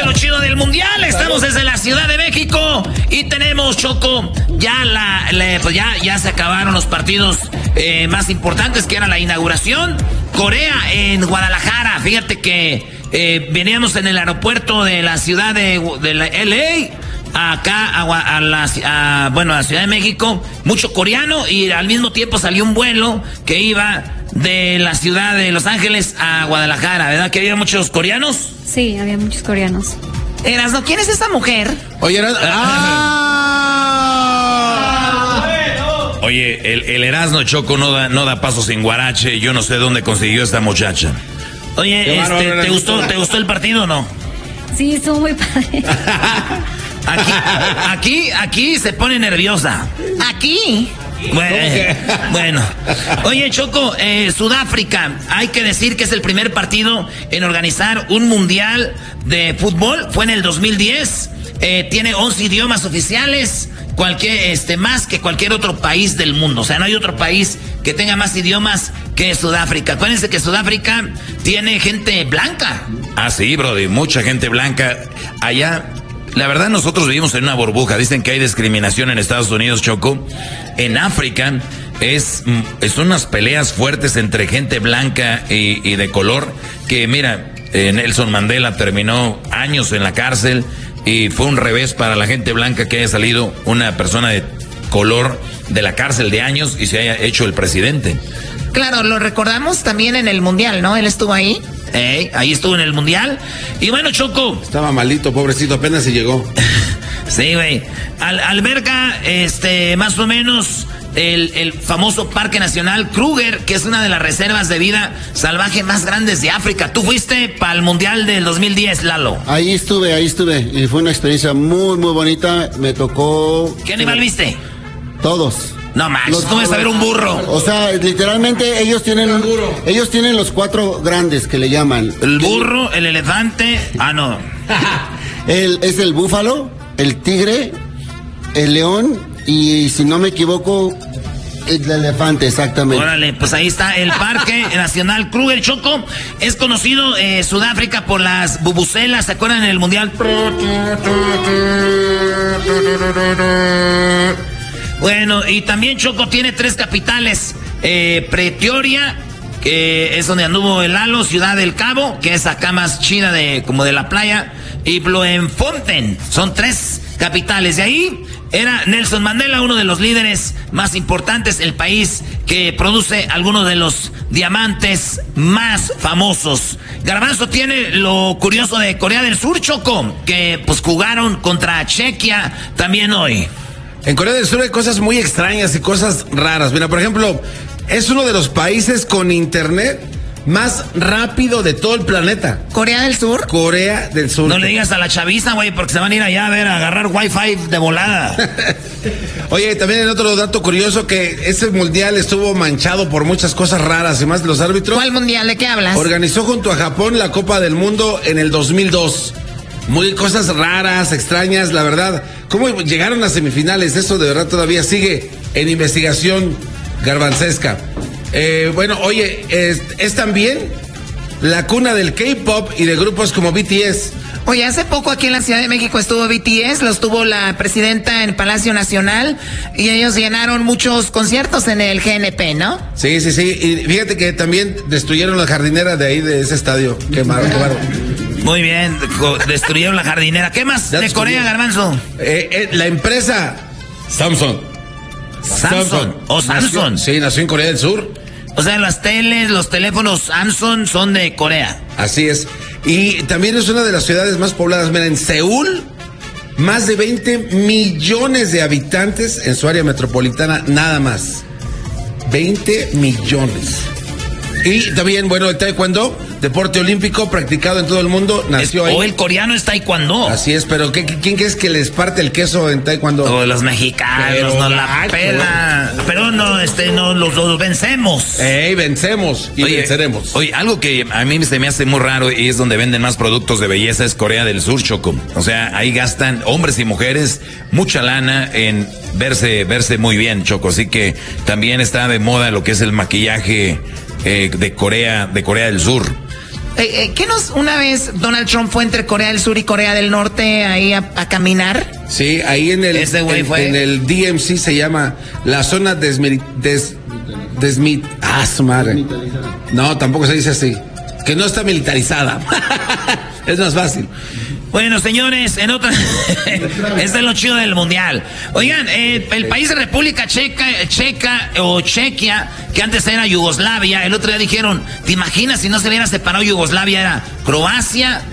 de lo chido del mundial. Estamos desde la Ciudad de México y tenemos, Choco, pues ya se acabaron los partidos más importantes, que era la inauguración. Corea en Guadalajara. Fíjate que veníamos en el aeropuerto de la ciudad de la LA. Acá a la Ciudad de México, mucho coreano, y al mismo tiempo salió un vuelo que iba de la ciudad de Los Ángeles a Guadalajara, ¿verdad? Que había muchos coreanos. Sí, había muchos coreanos. Erasno, ¿quién es esta mujer? Oye, Oye, el Erasno, Choco, no da paso sin guarache. Yo no sé dónde consiguió esta muchacha. Oye, ¿te gustó el partido o no? Sí, estuvo muy padre. Aquí se pone nerviosa. Aquí. Bueno. Oye, Choco, Sudáfrica, hay que decir que es el primer partido en organizar un mundial de fútbol. Fue en el 2010. Tiene 11 idiomas oficiales, más que cualquier otro país del mundo. O sea, no hay otro país que tenga más idiomas que Sudáfrica. Acuérdense que Sudáfrica tiene gente blanca. Ah, sí, brody, mucha gente blanca allá. La verdad, nosotros vivimos en una burbuja. Dicen que hay discriminación en Estados Unidos, Choco. En África son unas peleas fuertes entre gente blanca y de color. Que mira, Nelson Mandela terminó años en la cárcel y fue un revés para la gente blanca que haya salido una persona de color de la cárcel de años y se haya hecho el presidente. Claro, lo recordamos también en el Mundial, ¿no? Él estuvo ahí. Ahí estuvo en el Mundial. Y bueno, Choco. Estaba malito, pobrecito, apenas se llegó. Sí, güey. Alberga, más o menos, el famoso Parque Nacional Kruger, que es una de las reservas de vida salvaje más grandes de África. Tú fuiste para el Mundial del 2010, Lalo. Ahí estuve. Y fue una experiencia muy, muy bonita. Me tocó... ¿Qué animal viste? Todos. No, Max, tú vas a ver un burro. O sea, literalmente ellos tienen los 4 grandes que le llaman. El burro, el elefante. No. Es el búfalo, el tigre, el león y, si no me equivoco, el elefante, exactamente. Órale, pues ahí está el Parque Nacional Kruger. Choco, es conocido Sudáfrica por las bubucelas. ¿Se acuerdan en el Mundial? Bueno, y también, Choco, tiene 3 capitales. Pretoria, que es donde anduvo el Lalo, Ciudad del Cabo, que es acá más chida como de la playa, y Bloemfontein. Son 3 capitales. De ahí era Nelson Mandela, uno de los líderes más importantes, el país que produce algunos de los diamantes más famosos. Garbanzo tiene lo curioso de Corea del Sur, Choco, que pues jugaron contra Chequia también hoy. En Corea del Sur hay cosas muy extrañas y cosas raras. Mira, por ejemplo, es uno de los países con internet más rápido de todo el planeta. ¿Corea del Sur? Corea del Sur. No le digas a la chaviza, güey, porque se van a ir allá a agarrar wifi de volada. Oye, también el otro dato curioso, que ese mundial estuvo manchado por muchas cosas raras y más de los árbitros. ¿Cuál mundial? ¿De qué hablas? Organizó junto a Japón la Copa del Mundo en el 2002. Muy cosas raras, extrañas, la verdad. ¿Cómo llegaron a semifinales? Eso de verdad todavía sigue en investigación garbancesca. Bueno, oye, es también la cuna del K-pop y de grupos como BTS. Oye, hace poco aquí en la Ciudad de México estuvo BTS, los tuvo la presidenta en Palacio Nacional y ellos llenaron muchos conciertos en el GNP, ¿no? Sí. Y fíjate que también destruyeron la jardinera de ahí, de ese estadio. Quemaron. Muy bien, destruyeron la jardinera. ¿Qué más de Corea, Garbanzo? La empresa Samsung. Samsung. Nació en Corea del Sur. O sea, las teles, los teléfonos Samsung son de Corea. Así es. Y también es una de las ciudades más pobladas. Mira, en Seúl, más de 20 millones de habitantes en su área metropolitana, nada más. 20 millones. Y también, bueno, el taekwondo, deporte olímpico practicado en todo el mundo, nació ahí. O el coreano es taekwondo. Así es, pero ¿quién crees que les parte el queso en taekwondo? O los mexicanos, no la pela. Pero no, los vencemos. Vencemos y venceremos. Oye, algo que a mí se me hace muy raro y es donde venden más productos de belleza es Corea del Sur, Choco. O sea, ahí gastan hombres y mujeres mucha lana en verse muy bien, Choco. Así que también está de moda lo que es el maquillaje de Corea del Sur. ¿Qué una vez Donald Trump fue entre Corea del Sur y Corea del Norte ahí a caminar? Sí, ahí en el en el DMC se llama la zona su madre. No, tampoco se dice así. Que no está militarizada. Es más fácil. Bueno, señores, en otra... Este es lo chido del mundial. Oigan, el país de República Checa, que antes era Yugoslavia, el otro día dijeron, ¿te imaginas si no se hubiera separado Yugoslavia? Era Croacia,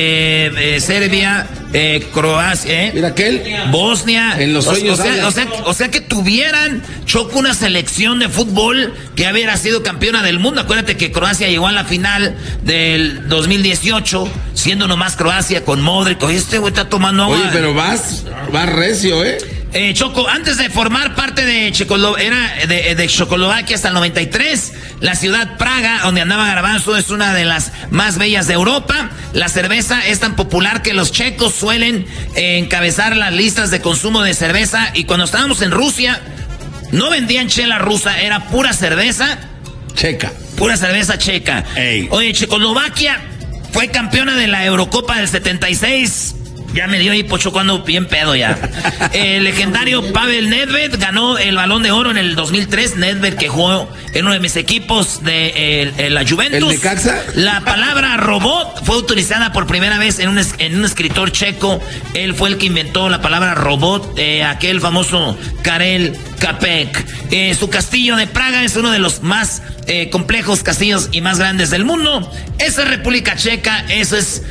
Serbia, Croacia, mira aquel, Bosnia, en los sueños o sea que tuvieran, Choco, una selección de fútbol que hubiera sido campeona del mundo. Acuérdate que Croacia llegó a la final del 2018 siendo nomás Croacia con Modric. Oye, este güey está tomando agua. Oye, pero vas recio, Choco, antes de formar parte de Checoslovaquia hasta el 93, la ciudad Praga, donde andaba Garbanzo, es una de las más bellas de Europa. La cerveza es tan popular que los checos suelen encabezar las listas de consumo de cerveza. Y cuando estábamos en Rusia, no vendían chela rusa, era pura cerveza checa. Pura cerveza checa. Ey. Oye, Checoslovaquia fue campeona de la Eurocopa del 76. Ya me dio hipo, chocando bien pedo ya. El legendario Pavel Nedved ganó el Balón de Oro en el 2003. Nedved, que jugó en uno de mis equipos de la Juventus. ¿El Necaxa? La palabra robot fue utilizada por primera vez en un escritor checo. Él fue el que inventó la palabra robot, aquel famoso Karel Capek. Su castillo de Praga es uno de los más complejos castillos y más grandes del mundo. Esa es República Checa, eso es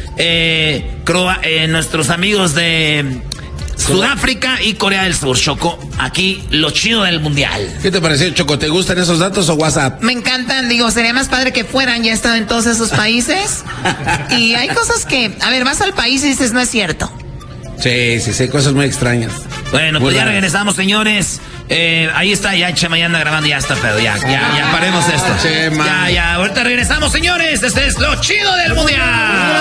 nuestros amigos de Sudáfrica y Corea del Sur, Choco. Aquí lo chido del mundial. ¿Qué te pareció, Choco? ¿Te gustan esos datos o WhatsApp? Me encantan, digo, sería más padre que fueran, ya he estado en todos esos países. Y hay cosas que, a ver, vas al país y dices, no es cierto. Sí, cosas muy extrañas. Bueno, pues ya regresamos, señores. Ahí está, ya Chema ya anda grabando, ya está pedo, ya paremos esto. Chema. Ya, ahorita regresamos, señores. Este es lo chido del mundial.